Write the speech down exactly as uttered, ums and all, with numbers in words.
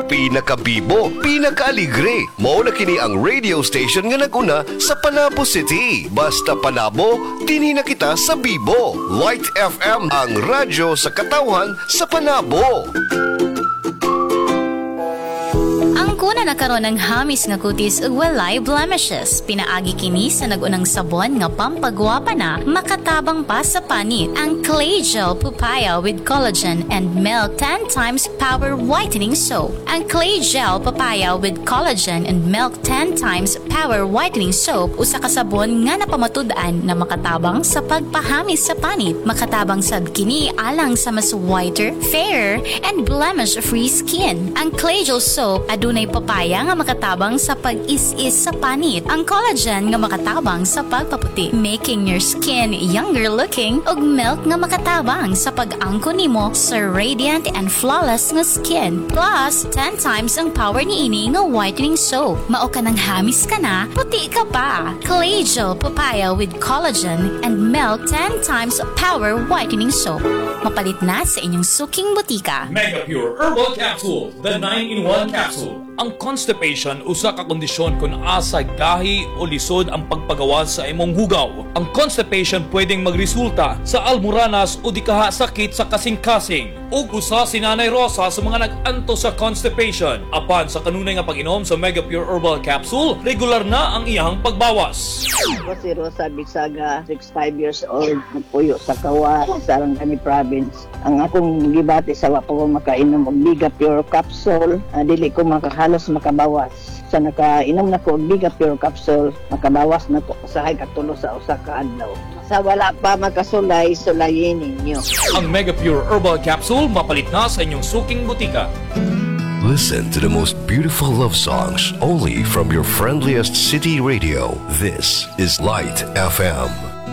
pinakabibo, pinakaaligre. Mao na kini ang radio station nga naguna sa Panabo City. Basta Panabo, dinhi na kita sa Bibo. Light F M, ang radyo sa katawhan sa Panabo. Ang kuna nakaroon ng hamis nga kutis ug walay blemishes. Pinaagi kini sa nagunang sabon nga pampagwapa na makatabang pa sa panit. Ang Clay Gel Papaya with Collagen and Milk ten times Power Whitening Soap. Ang Clay Gel Papaya with Collagen and Milk ten times Power Whitening Soap usa ka sabon nga napamatud-an na makatabang sa pagpahamis sa panit. Makatabang sad kini alang sa mas whiter, fairer, and blemish-free skin. Ang Clay Gel Soap adunay papaya nga makatabang sa pag-is-is sa panit. Ang collagen nga makatabang sa pagpaputi, making your skin younger looking, ug milk nga makatabang sa pag-angkon nimo sa radiant and flawless nga skin. Plus, ten times ang power niini nga whitening soap. Mao ka nang hamis ka na, puti ka pa. Clay Gel Papaya with Collagen and Milk ten times Power Whitening Soap. Mapalit na sa inyong suking butika. Mega Pure Herbal Capsule, the nine in one capsule. Ang constipation usa ka kondisyon kung asa gahi o lisod ang pagpagawa sa imong hugaw. Ang constipation pwedeng magresulta sa almuranas o di kaha sakit sa kasing-kasing. Ug usa si Nanay Rosa sa mga nag-anto sa constipation. Apan sa kanunay nga pag-inom sa Mega Pure Herbal Capsule, regular na ang iyang pagbawas. Ako si Rosa Bisaga, sixty-five years old, nagpuyo sa Kawa, sa Sarangani Province. Ang akong gibati sa wapo ko makainom og Mega Pure Capsule, uh, dili ko makahalos makabawas. Sa nakainom na ko og Mega Pure Capsule, makabawas na ko usahay katulo sa usa ka adlaw. Sa wala pa makasulay, sulayin ninyo. Ang Mega Pure Herbal Capsule mapalit na sa inyong suking butika. Listen to the most beautiful love songs only from your friendliest city radio. This is Light F M.